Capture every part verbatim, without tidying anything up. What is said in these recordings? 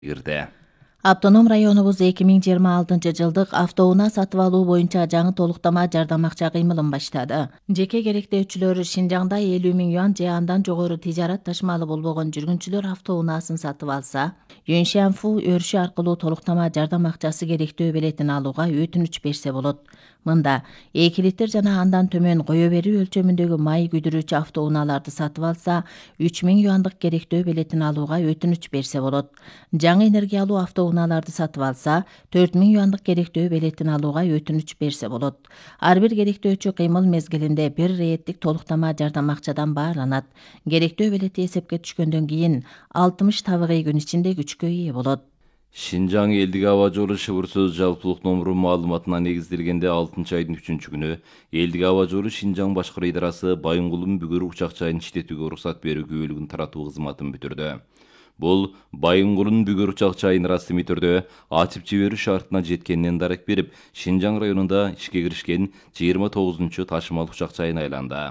кирди. Автоном районубуз эки миң жыйырма алтынчы жылдык автоунаа сатып алуу боюнча жаңы толуктама жардам акча кыймылын баштады. Жеке керектөөчүлөр Шинжаңда элүү миң юан же андан жогору тижарат ташымалы болбогон жүргүнчүлөр автоунаасын сатып алса, Юньшанфу өрүшү аркылуу толуктама жардам акчасы керектөө билетин алууга өтүнүч берсе болот. Мында эки литр жана андан төмөн кое берүү өлчөмүндөгү май күйдүрүүчү автоунааларды сатып алса, үч миң юандык керектөө билетин алууга өтүнүч берсе болот. Жаңы энергиялуу автоунааларды сатып алса, төрт миң юандык керектөө билетин алууга өтүнүч берсе болот. Ар бир керектөөчү кыймыл мезгилинде бир реттик толуктама жардам акчадан баарланат. Керектөө билети эсепке түшкөндөн кийин алтымыш табигый күн ичинде күчкө ээ болот. Шинжаң элдик аба жолу шыбыр сөз жалпылык номуру маалыматына негизделгенде алтынчы айдын үчүнчү күнү элдик аба жолу Шинжаң башкаруу идарасы Байынгулун Бүгүр учак жайын иштетүүгө уруксат берүү күбөлүгүн таратуу кызматын бүтүрдү. Бул Байынгулун Бүгүр учак жайын расмий түрдө ачып жиберүү шартына жеткенинен дарек берип, Шинжаң районунда ишке киришкен жыйырма тогузунчу ташымал учак жайына айланды.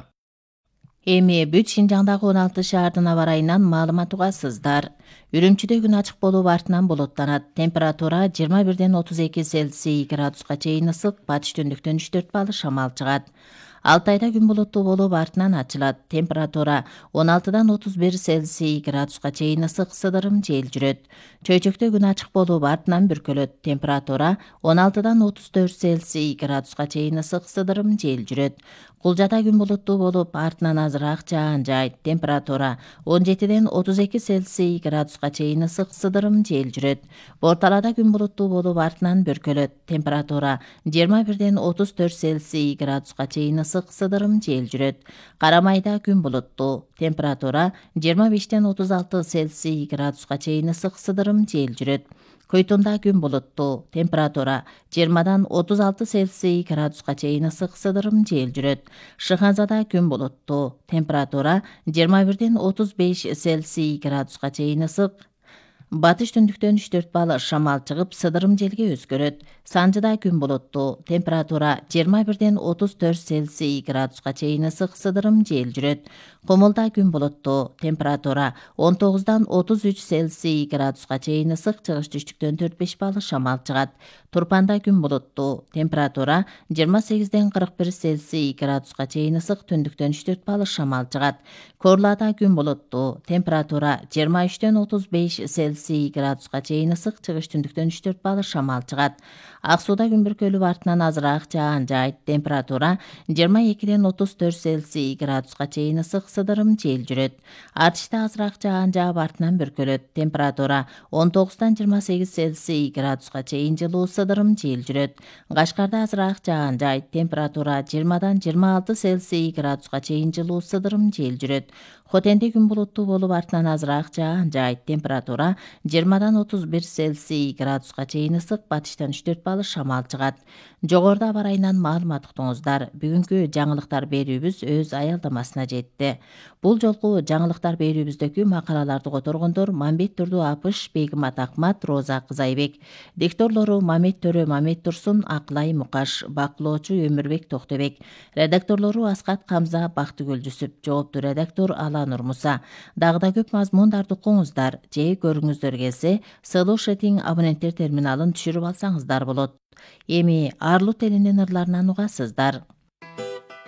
Эми бүт Шинжаңдагы он алты шаардын аба ырайынан маалымат угасыздар. Үрүмчүдө күн ачык болуп артынан булуттанат. Температура жыйырма бирден отуз эки Цельсий градуска чейин ысык, батыш түндүктөн үч төрт балл шамал чыгат. Алтайда күн булуттуу болуп артынан ачылат. Температура он алтыдан отуз бир Цельсий градуска чейин ысык, сыдырым жел жүрөт. Чөйчөктө күн ачык болуп артынан бүркөлөт. Температура он алтыдан отуз төрт Цельсий градуска чейин ысык, сыдырым жел жүрөт. Кулжада күн булуттуу болуп артынан азыраак жаан жайт. Температура он жетиден отуз эки Цельсий градуска чейин ысык, сыдырым жел жүрөт. Борталада күн булуттуу болуп артынан бүркөлөт. Температура жыйырма бирден отуз төрт Цельсий градуска чейин ысык, сыдырым жел жүрөт. Карамайда күн булуттуу. Температура жыйырма бештен отуз алты Цельсий градуска чейин ысык, сыдырым жел жүрөт. Көйтүндө күн булуттуу. Температура жыйырмадан отуз алты Цельсий градуска чейин ысык, сыдырым жел жүрөт. Шыханзада күн булуттуу. Температура жыйырма бирден отуз беш Цельсий градуска чейин ысык. Батыш түндүктөн үч төрт балл шамал чыгып, сыдырым желге өзгөрөт. Санжыда күн булуттуу. Температура жыйырма бирден отуз төрт Цельсий градуска чейин ысык, сыдырым жел жүрөт. Комулда күн булуттуу. Температура он тогуздан отуз үч Цельсий градуска чейин ысык, чыгыш түштүктөн төрт беш балл шамал чыгат. Турпанда күн булуттуу. Температура жыйырма сегизден кырк бир Цельсий градуска чейин ысык, түндүктөн үч төрт балл шамал чыгат. Корлада күн булуттуу. Температура жыйырма үчтөн отуз беш Цельсий градуска чейин ысык, чыгыш түндүктөн үч төрт балл шамал чыгат. Ак сууда күн бүркөлүп артынан азыраак жаан жайт. Температура жыйырма экиден отуз төрт Цельсий градуска чейин ысык, сыдырым жел жүрөт. Артышта азыраак жаан жаап артынан бүркөлөт. Температура он тогуздан жыйырма сегиз Цельсий градуска чейин жылуу, сыдырым жел жүрөт. Кашкарда азыраак жаан жайт. Температура жыйырмадан жыйырма алты Цельсий градуска чейин жылуу, сыдырым жел жүрөт. Хотенде күн булуттуу болуп артынан азыраак жаан жайт. Температура жыйырмадан отуз бир Цельсий градуска чейин ысык, батыштан үч төрт балл шамал чыгат. Жогоруда аба ырайынан маалымат уктуңуздар. Бүгүнкү жаңылыктар берүүбүз өз аялдамасына жетти. Бул жолку жаңылыктар берүүбүздөгү макалаларды которгондор Мамбет Турду Апыш, Бегимат Акмат, Роза Кызайбек. Дикторлору Мамет Төрө, Мамет Турсун, Акылай Мукаш, бакылоочу Өмүрбек Токтобек. Редакторлору Аскат Камза, Бактыгүл Жүсүп. Жоопту редактор Ала Нурмуса. Дагы да көп мазмундарды укуңуздар же көрүңүздөр келсе, Сылуу Шетиң абоненттер терминалын түшүрүп алсаңыздар болот. Эми Арлут элинин ырларынан угасыздар.